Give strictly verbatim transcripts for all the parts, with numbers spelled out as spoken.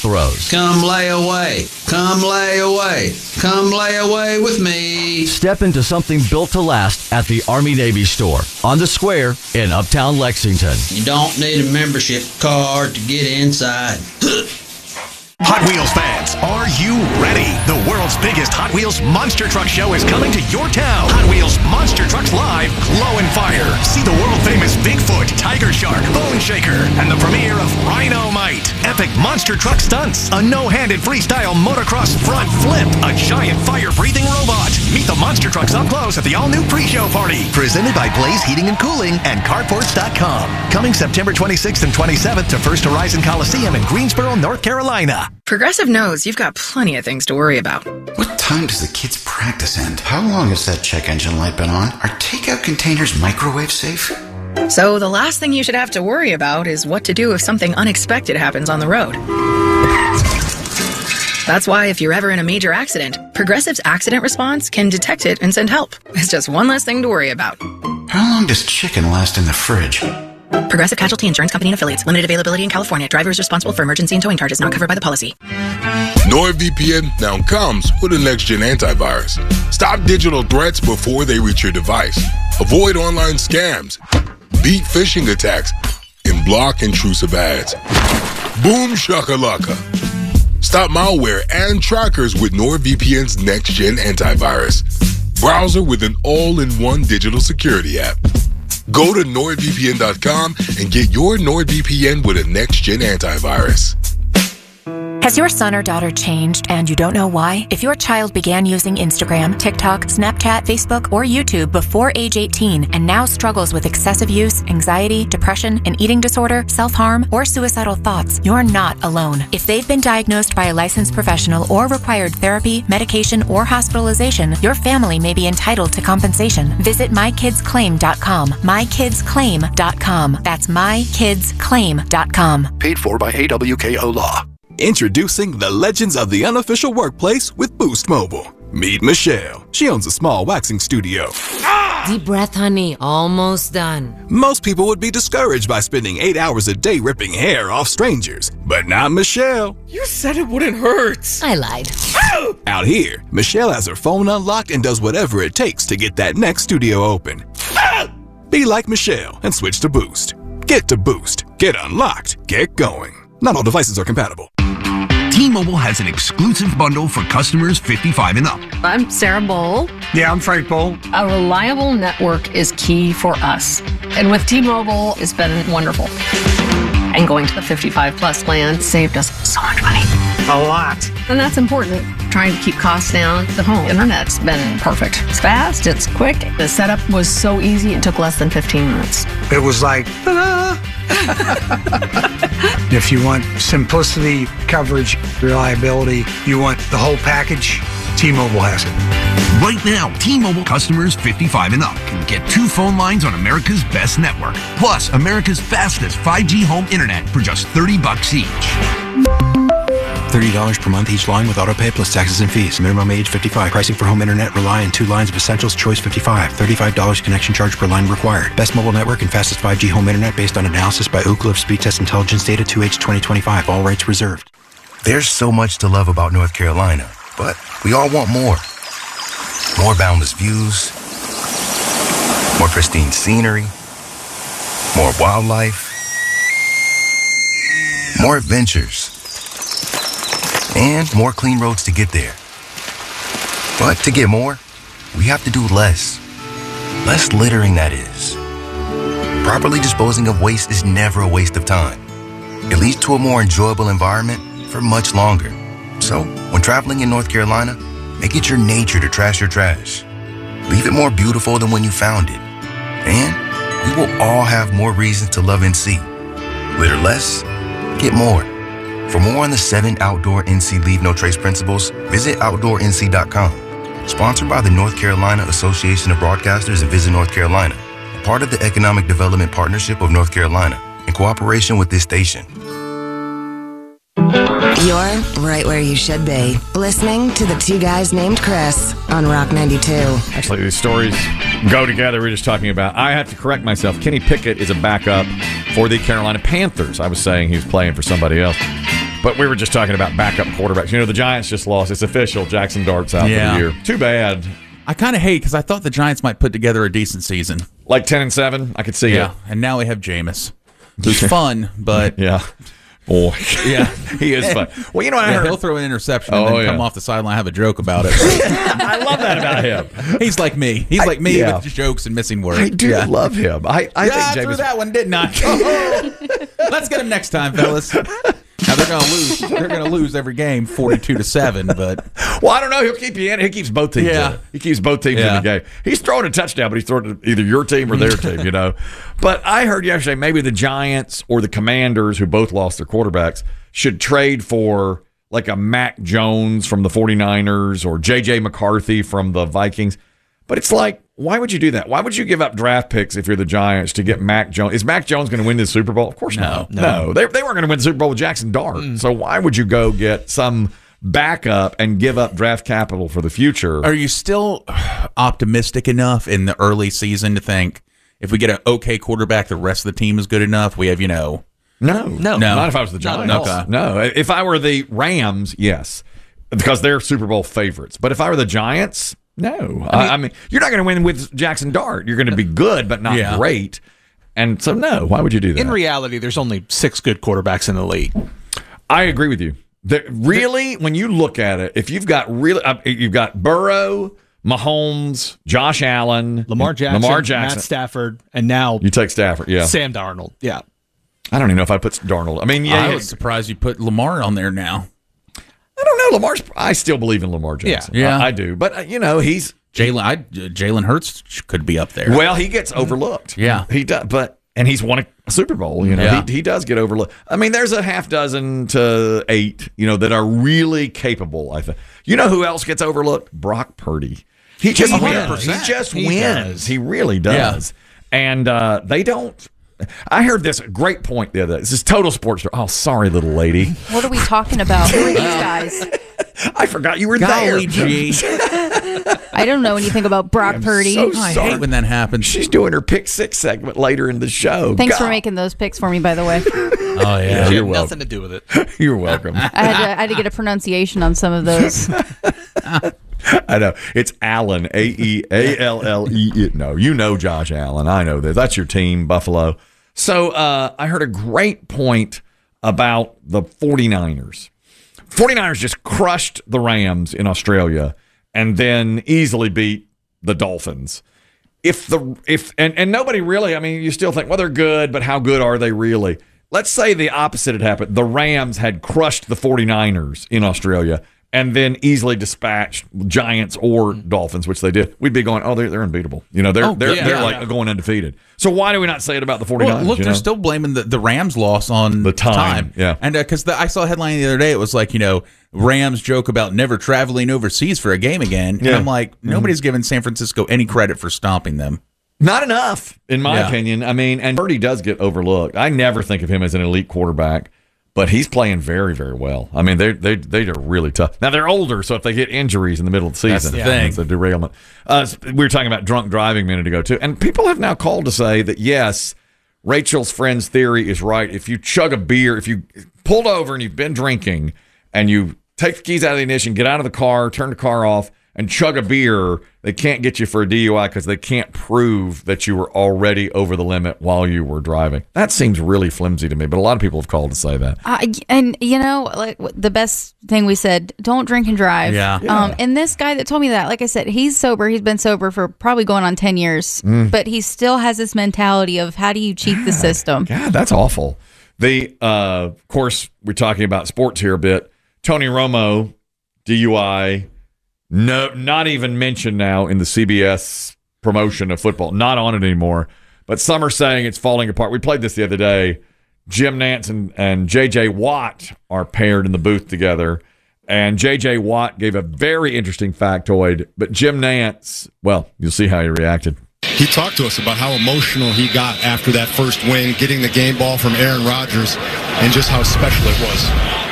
throws. Come lay away. Come lay away. Come lay away with me. Step into something built to last at the Army-Navy store on the square in Uptown Lexington. You don't need a membership card to get inside. Hot Wheels fans, are you ready? The world's biggest Hot Wheels Monster Truck Show is coming to your town. Hot Wheels Monster Trucks Live, Glow and Fire. See the world-famous Bigfoot, Tiger Shark, Bone Shaker, and the premiere of Rhino-Mite. Epic monster truck stunts, a no-handed freestyle motocross front flip, a giant fire-breathing robot. Meet the monster trucks up close at the all-new pre-show party. Presented by Blaze Heating and Cooling and Carports dot com. Coming September twenty-sixth and twenty-seventh to First Horizon Coliseum in Greensboro, North Carolina. Progressive knows you've got plenty of things to worry about. What time does the kids' practice end? How long has that check engine light been on? Are takeout containers microwave safe? So the last thing you should have to worry about is what to do if something unexpected happens on the road. That's why if you're ever in a major accident, Progressive's accident response can detect it and send help. It's just one less thing to worry about. How long does chicken last in the fridge? Progressive Casualty Insurance Company and Affiliates. Limited availability in California. Driver is responsible for emergency and towing charges not covered by the policy. NordVPN now comes with a next-gen antivirus. Stop digital threats before they reach your device. Avoid online scams. Beat phishing attacks. And block intrusive ads. Boom shakalaka. Stop malware and trackers with NordVPN's next-gen antivirus. Browser with an all-in-one digital security app. Go to Nord V P N dot com and get your NordVPN with a next-gen antivirus. Has your son or daughter changed and you don't know why? If your child began using Instagram, TikTok, Snapchat, Facebook, or YouTube before age eighteen and now struggles with excessive use, anxiety, depression, an eating disorder, self-harm, or suicidal thoughts, you're not alone. If they've been diagnosed by a licensed professional or required therapy, medication, or hospitalization, your family may be entitled to compensation. Visit my kids claim dot com. my kids claim dot com. That's my kids claim dot com. Paid for by A W K O Law. Introducing the legends of the unofficial workplace with Boost Mobile. Meet Michelle. She owns a small waxing studio. Deep breath, honey. Almost done. Most people would be discouraged by spending eight hours a day ripping hair off strangers. But not Michelle. You said it wouldn't hurt. I lied. Out here, Michelle has her phone unlocked and does whatever it takes to get that next studio open. Be like Michelle and switch to Boost. Get to Boost. Get unlocked. Get going. Not all devices are compatible. T-Mobile has an exclusive bundle for customers fifty-five and up. I'm Sarah Bowl. Yeah, I'm Frank Bowl. A reliable network is key for us. And with T-Mobile, it's been wonderful. And going to the fifty-five plus plan saved us so much money. A lot. And that's important. Trying to keep costs down. The home internet's been perfect. It's fast, it's quick. The setup was so easy, it took less than fifteen minutes. It was like, ta-da! If you want simplicity, coverage, reliability, you want the whole package, T-Mobile has it. Right now, T-Mobile customers fifty-five and up can get two phone lines on America's best network, plus America's fastest five G home internet for just thirty bucks each. thirty dollars per month each line with autopay plus taxes and fees. Minimum age fifty-five. Pricing for home internet rely on two lines of Essentials Choice fifty-five. thirty-five dollars connection charge per line required. Best mobile network and fastest five G home internet based on analysis by Ookla of Speed Test Intelligence Data two H twenty twenty-five. All rights reserved. There's so much to love about North Carolina, but we all want more. More boundless views, more pristine scenery, more wildlife, more adventures, and more clean roads to get there. But to get more, we have to do less. Less littering, that is. Properly disposing of waste is never a waste of time. It leads to a more enjoyable environment for much longer. So, when traveling in North Carolina, make it your nature to trash your trash. Leave it more beautiful than when you found it. And we will all have more reasons to love N C. Litter less, get more. For more on the seven outdoor N C Leave No Trace principles, visit outdoor N C dot com. Sponsored by the North Carolina Association of Broadcasters and Visit North Carolina, part of the Economic Development Partnership of North Carolina, in cooperation with this station. You're right where you should be, listening to the Two Guys Named Chris on Rock ninety-two. Actually, these stories go together. We were just talking about. I have to correct myself. Kenny Pickett is a backup for the Carolina Panthers. I was saying he was playing for somebody else. But we were just talking about backup quarterbacks. You know, the Giants just lost. It's official. Jackson Dart's out Yeah. for the year. Too bad. I kind of hate because I thought the Giants might put together a decent season. Like ten and seven, I could see Yeah, it. and now we have Jameis, who's fun, but Yeah. Boy. yeah, He is fun. Well, you know what I Yeah, heard? he'll throw an interception and Oh, then yeah. come off the sideline and have a joke about it. I love that about him. He's like me. He's like me yeah. with jokes and missing words. I do yeah. love him. I, I yeah, I think threw Jameis. that one, didn't I? Oh, let's get him next time, fellas. Now they're gonna lose. They're gonna lose every game, forty-two to seven. But Well, I don't know. He'll keep you in. He keeps both teams Yeah. in. He keeps both teams Yeah. in the game. He's throwing a touchdown, but he's throwing to either your team or their team, you know. But I heard yesterday maybe the Giants or the Commanders, who both lost their quarterbacks, should trade for like a Mac Jones from the 49ers or J J McCarthy from the Vikings. But it's like, why would you do that? Why would you give up draft picks if you're the Giants to get Mac Jones? Is Mac Jones going to win this Super Bowl? Of course No, not. no. No, they, they weren't going to win the Super Bowl with Jackson Dart. Mm. So why would you go get some backup and give up draft capital for the future? are you still optimistic enough in the early season to think if we get an okay quarterback, the rest of the team is good enough? We have, you know, No, No. not if I was the Not Giants. at all. No, if I were the Rams, yes, because they're Super Bowl favorites. But if I were the Giants, no. I mean, I mean you're not going to win with Jackson Dart. You're going to be good, but not Yeah. great. And so, no. Why would you do that? In reality, there's only six good quarterbacks in the league. I agree with you. There, really, when you look at it, if you've got really, uh, you've got Burrow, Mahomes, Josh Allen, Lamar Jackson, Lamar Jackson, Matt Stafford, and now you take Stafford. Yeah, Sam Darnold. Yeah. I don't even know if I put Darnold. I mean, yeah, I yeah. was surprised you put Lamar on there now. I don't know. Lamar's. I still believe in Lamar Jackson. Yeah. I, I do. But uh, you know, he's Jalen. I Jalen Hurts could be up there. well, he gets overlooked. Yeah. he does. But and he's won a Super Bowl. You know, Yeah. he, he does get overlooked. I mean, there's a half dozen to eight. You know, that are really capable. I think. You know who else gets overlooked? Brock Purdy. He just He wins. does. He just He wins. does. He really does. And uh, they don't. I heard this great point the other day. This is total sports. Oh, sorry, little lady. What are we talking about? Who are these guys? I forgot you were Golly there. gee. I don't know anything about Brock I'm Purdy. so I sorry. hate when that happens. She's doing her pick six segment later in the show. Thanks for God. making those picks for me, by the way. Oh yeah. Yeah, you're Nothing welcome. to do with it. You're welcome. I had to, I had to get a pronunciation on some of those. I know. It's Allen, A E A L L E. No, you know Josh Allen. I know that. That's your team, Buffalo. So uh, I heard a great point about the 49ers. 49ers just crushed the Rams in Australia and then easily beat the Dolphins. If the if and, and nobody really, I mean, you still think, well, they're good, but how good are they really? Let's say the opposite had happened. The Rams had crushed the 49ers in Australia and then easily dispatched Giants or Dolphins, which they did. We'd be going, oh, they're, they're unbeatable. You know, they're Oh, they're yeah, they're yeah, like yeah. going undefeated. So why do we not say it about the 49ers? Well, look, you they're know? still blaming the, the Rams loss on The time, yeah. And because I saw a headline the other day, it was like, you know, Rams joke about never traveling overseas for a game again. And Yeah. I'm like, nobody's giving San Francisco any credit for stomping them. Not enough, in my Yeah. opinion. I mean, and Purdy does get overlooked. I never think of him as an elite quarterback, but he's playing very, very well. I mean, they they they are really tough. Now they're older, so if they get injuries in the middle of the season, That's the thing. it's a derailment. Uh, we were talking about drunk driving a minute ago too, and people have now called to say that yes, Rachel's friend's theory is right. If you chug a beer, if you pulled over and you've been drinking, and you take the keys out of the ignition, get out of the car, turn the car off, and chug a beer, they can't get you for a D U I because they can't prove that you were already over the limit while you were driving. That seems really flimsy to me, but a lot of people have called to say that. Uh, and you know, like the best thing we said, don't drink and drive. Yeah. Um, Yeah. and this guy that told me that, like I said, he's sober. He's been sober for probably going on ten years, Mm. but he still has this mentality of how do you cheat the system? God, that's awful. The uh, of course, we're talking about sports here a bit. Tony Romo, D U I, no, not even mentioned now in the C B S promotion of football. Not on it anymore. But some are saying it's falling apart. We played this the other day. Jim Nantz and, and J J Watt are paired in the booth together. And J J Watt gave a very interesting factoid. But Jim Nantz, well, you'll see how he reacted. He talked to us about how emotional he got after that first win, getting the game ball from Aaron Rodgers, and just how special it was.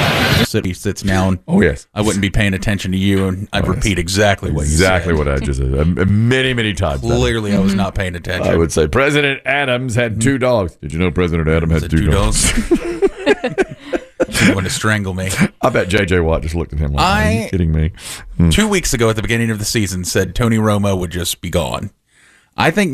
He sits down. Oh, yes. I wouldn't be paying attention to you, and I'd Oh, yes. repeat exactly what you Exactly said. what I just said. Uh, Many, many times. Clearly, I was not paying attention. I would say President Adams had two dogs. Did you know President Adams had two, two dogs? anyone to strangle me. I bet J J Watt just looked at him like, I, are you kidding me? Hmm. Two weeks ago at the beginning of the season said Tony Romo would just be gone. I think